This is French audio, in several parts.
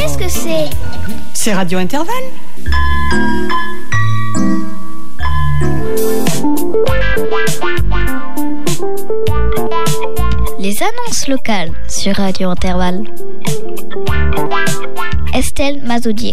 Qu'est-ce que c'est ? C'est Radio Intervalle. Les annonces locales sur Radio Intervalle. Estelle Mazoudier.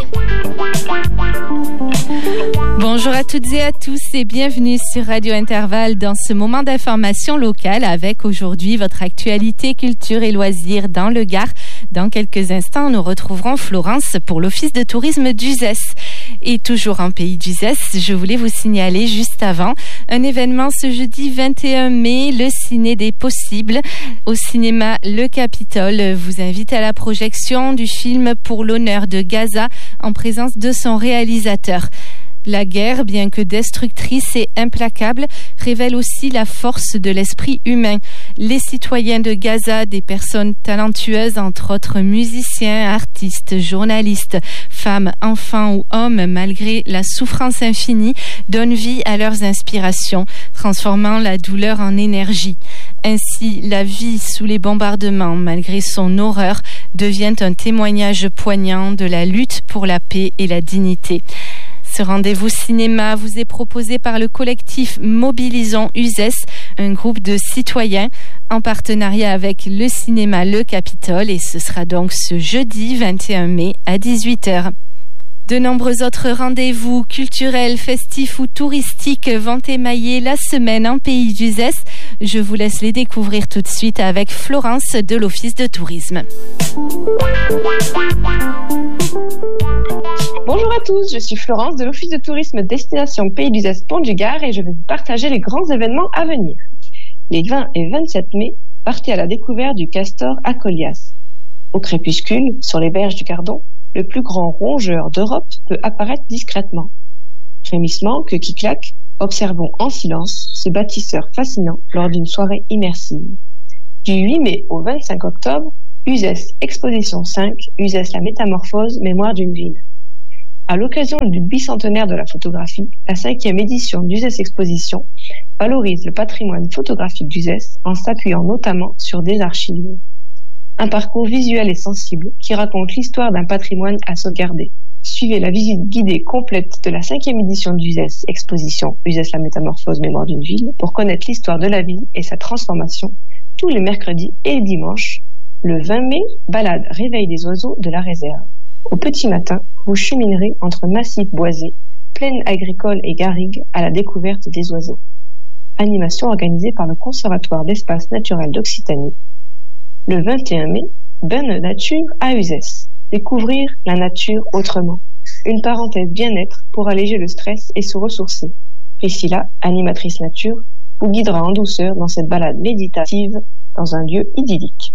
Bonjour à toutes et à tous et bienvenue sur Radio Intervalle dans ce moment d'information locale avec aujourd'hui votre actualité culture et loisirs dans le Gard. Dans quelques instants, nous retrouverons Florence pour l'Office de tourisme d'Uzès. Et toujours en pays d'Uzès, je voulais vous signaler juste avant un événement ce jeudi 21 mai, le Ciné des Possibles. Au cinéma Le Capitole vous invite à la projection du film Pour l'honneur de Gaza en présence de son réalisateur. La guerre, bien que destructrice et implacable, révèle aussi la force de l'esprit humain. Les citoyens de Gaza, des personnes talentueuses, entre autres musiciens, artistes, journalistes, femmes, enfants ou hommes, malgré la souffrance infinie, donnent vie à leurs inspirations, transformant la douleur en énergie. Ainsi, la vie sous les bombardements, malgré son horreur, devient un témoignage poignant de la lutte pour la paix et la dignité. Ce rendez-vous cinéma vous est proposé par le collectif Mobilisons Uzès, un groupe de citoyens en partenariat avec le cinéma Le Capitole, et ce sera donc ce jeudi 21 mai à 18h. De nombreux autres rendez-vous culturels, festifs ou touristiques vont émailler la semaine en pays d'Uzès. Je vous laisse les découvrir tout de suite avec Florence de l'Office de tourisme. Bonjour à tous, je suis Florence de l'Office de tourisme Destination Pays d'Uzès Pont du Gard et je vais vous partager les grands événements à venir. Les 20 et 27 mai, partez à la découverte du castor Acolias. Au crépuscule, sur les berges du Gardon, le plus grand rongeur d'Europe peut apparaître discrètement. Frémissement, queue qui claque, observons en silence ce bâtisseur fascinant lors d'une soirée immersive. Du 8 mai au 25 octobre, Uzès Exposition 5, Uzès la métamorphose, mémoire d'une ville. À l'occasion du bicentenaire de la photographie, la 5e édition d'Uzès Exposition valorise le patrimoine photographique d'Uzès en s'appuyant notamment sur des archives. Un parcours visuel et sensible qui raconte l'histoire d'un patrimoine à sauvegarder. Suivez la visite guidée complète de la 5e édition d'Uzès Exposition Uzès la métamorphose, mémoire d'une ville pour connaître l'histoire de la ville et sa transformation tous les mercredis et les dimanches. Le 20 mai, balade réveil des oiseaux de la réserve. Au petit matin, vous cheminerez entre massifs boisés, plaines agricoles et garrigues à la découverte des oiseaux. Animation organisée par le Conservatoire d'espaces naturels d'Occitanie. Le 21 mai, bain de nature à Uzès. Découvrir la nature autrement. Une parenthèse bien-être pour alléger le stress et se ressourcer. Priscilla, animatrice nature, vous guidera en douceur dans cette balade méditative dans un lieu idyllique.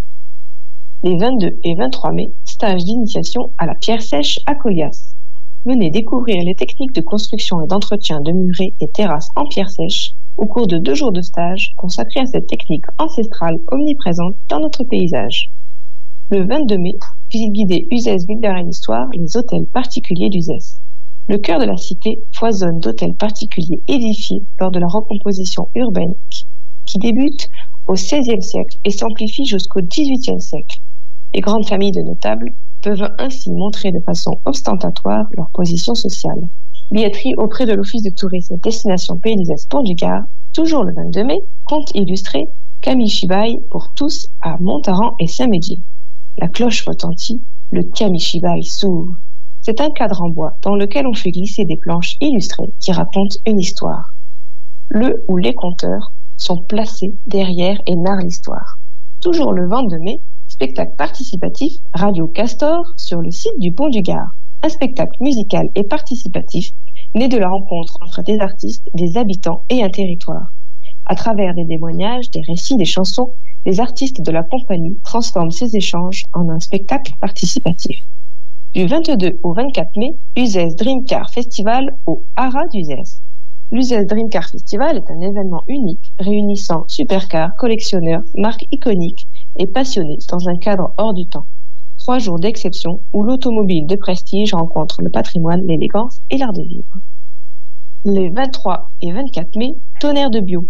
Les 22 et 23 mai, stage d'initiation à la pierre sèche à Colias. Venez découvrir les techniques de construction et d'entretien de murets et terrasses en pierre sèche au cours de 2 jours de stage consacrés à cette technique ancestrale omniprésente dans notre paysage. Le 22 mai, visite guidée Uzès Ville de Reine-Histoire, les hôtels particuliers d'Uzès. Le cœur de la cité foisonne d'hôtels particuliers édifiés lors de la recomposition urbaine qui débute au XVIe siècle et s'amplifie jusqu'au XVIIIe siècle. Les grandes familles de notables peuvent ainsi montrer de façon ostentatoire leur position sociale. Billetterie auprès de l'Office de tourisme Destination Pays d'Uzès Pont du Gard, toujours le 22 mai, conte illustré Kamishibai pour tous à Montaran et Saint-Médier. La cloche retentit, le Kamishibai s'ouvre. C'est un cadre en bois dans lequel on fait glisser des planches illustrées qui racontent une histoire. Le ou les conteurs sont placés derrière et narrent l'histoire. Toujours le 22 mai, spectacle participatif Radio Castor sur le site du Pont du Gard. Un spectacle musical et participatif né de la rencontre entre des artistes, des habitants et un territoire. À travers des témoignages, des récits, des chansons, les artistes de la compagnie transforment ces échanges en un spectacle participatif. Du 22 au 24 mai, Uzès Dream Car Festival au Haras d'Uzès. L'Uzès Dream Car Festival est un événement unique réunissant supercars, collectionneurs, marques iconiques et passionnés dans un cadre hors du temps. 3 jours d'exception où l'automobile de prestige rencontre le patrimoine, l'élégance et l'art de vivre. Les 23 et 24 mai, Tonnerre de Bio.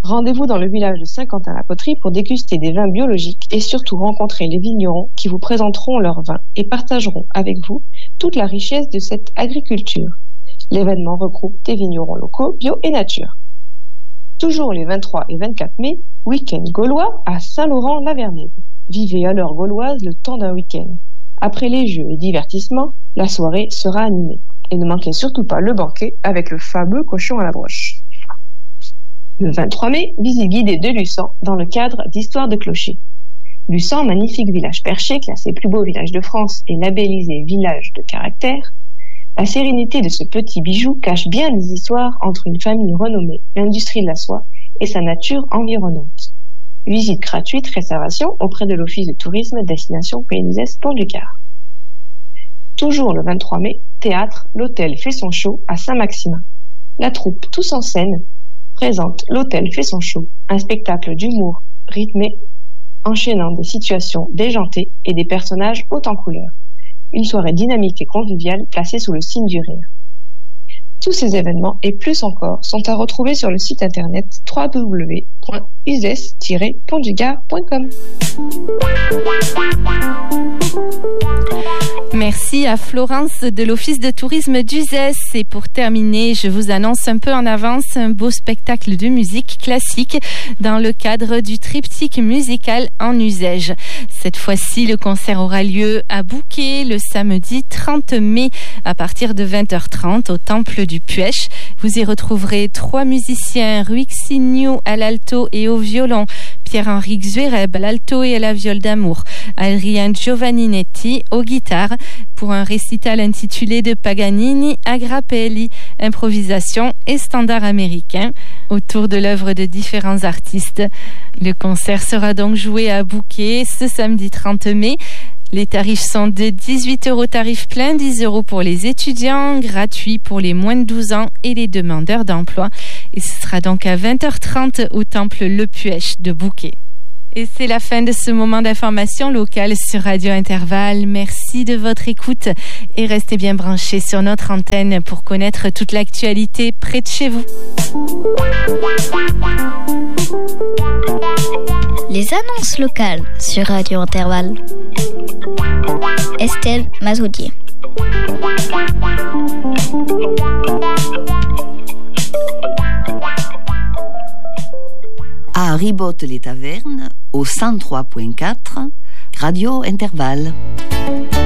Rendez-vous dans le village de Saint-Quentin-la-Poterie pour déguster des vins biologiques et surtout rencontrer les vignerons qui vous présenteront leurs vins et partageront avec vous toute la richesse de cette agriculture. L'événement regroupe des vignerons locaux, bio et nature. Toujours les 23 et 24 mai, week-end gaulois à Saint-Laurent-la-Vernède. Vivez à l'heure gauloise le temps d'un week-end. Après les jeux et divertissements, la soirée sera animée. Et ne manquez surtout pas le banquet avec le fameux cochon à la broche. Le 23 mai, visite guidée de Luçan dans le cadre d'Histoire de clocher. Luçan, magnifique village perché, classé plus beau village de France et labellisé village de caractère. La sérénité de ce petit bijou cache bien les histoires entre une famille renommée, l'industrie de la soie, et sa nature environnante. Visite gratuite, réservation auprès de l'Office de tourisme Destination Pays d'Uzès Pont-du-Gard. Toujours le 23 mai, théâtre, l'Hôtel fait son show à Saint-Maximin. La troupe Tous en scène présente L'Hôtel fait son show, un spectacle d'humour rythmé, enchaînant des situations déjantées et des personnages hauts en couleur. Une soirée dynamique et conviviale placée sous le signe du rire. Tous ces événements et plus encore sont à retrouver sur le site internet www.uzès-pontdugard.com. Merci à Florence de l'Office de tourisme d'Uzès. Et pour terminer, je vous annonce un peu en avance un beau spectacle de musique classique dans le cadre du triptyque musical en Uzès. Cette fois-ci, le concert aura lieu à Bouquet le samedi 30 mai à partir de 20h30 au Temple du Puech. Vous y retrouverez 3 musiciens, Ruik Signou à l'alto et au violon, Pierre-Henri Xuereb à l'alto et à la viole d'amour, Adrien Giovanninetti aux guitares pour un récital intitulé de Paganini à Grappelli, improvisation et standard américain autour de l'œuvre de différents artistes. Le concert sera donc joué à Bouquet ce samedi 30 mai. Les tarifs sont de 18 € tarif plein, 10 € pour les étudiants, gratuit pour les moins de 12 ans et les demandeurs d'emploi. Et ce sera donc à 20h30 au Temple Le Puech de Bouquet. Et c'est la fin de ce moment d'information locale sur Radio Intervalle. Merci de votre écoute et restez bien branchés sur notre antenne pour connaître toute l'actualité près de chez vous. Les annonces locales sur Radio Intervalle. Estelle Mazoudier. À Ribotte-les-Tavernes, au 103.4, Radio Intervalle.